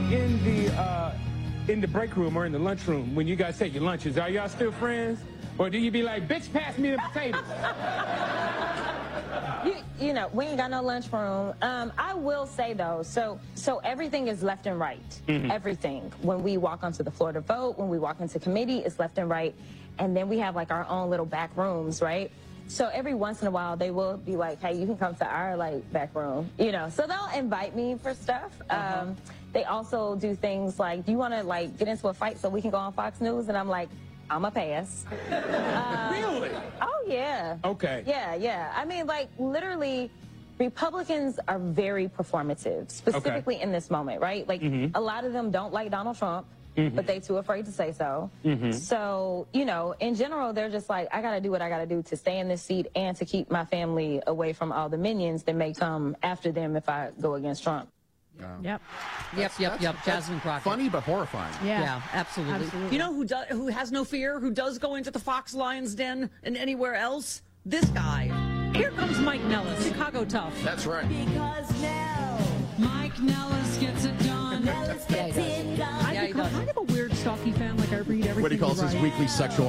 in the break room or in the lunchroom when you guys take your lunches? Are y'all still friends? Or do you be like, bitch, pass me the potatoes? You know, we ain't got no lunchroom. I will say, though, so everything is left and right. Everything. When we walk onto the floor to vote, when we walk into committee, it's left and right. And then we have, like, our own little back rooms, right? So every once in a while, they will be like, hey, you can come to our, like, back room, you know. So they'll invite me for stuff. They also do things like, do you want to, like, get into a fight so we can go on Fox News? And I'm like, I'm a pass. Really? Oh, yeah. Okay. Yeah. I mean, like, literally, Republicans are very performative, specifically in this moment, right? Like, a lot of them don't like Donald Trump, but they too afraid to say so. So, you know, in general, they're just like, I got to do what I got to do to stay in this seat and to keep my family away from all the minions that may come after them if I go against Trump. Yep. Jasmine Crockett. Funny but horrifying. Yeah, absolutely. You know who has no fear, who does go into the Fox Lions Den and anywhere else? This guy. Here comes Mike Nellis, Chicago tough. That's right. Because now Mike Nellis gets it done. Nellis gets it done. Yeah, he does. Kind of a weird, stalky fan. Like I read everything. What he calls his weekly sexual